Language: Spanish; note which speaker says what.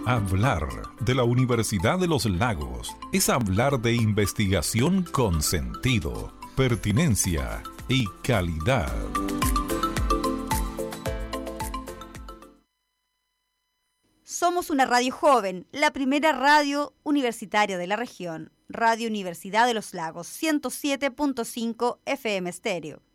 Speaker 1: Hablar de la Universidad de los Lagos es hablar de investigación con sentido, pertinencia y calidad.
Speaker 2: Somos una radio joven, la primera radio universitaria de la región. Radio Universidad de los Lagos, 107.5 FM Estéreo.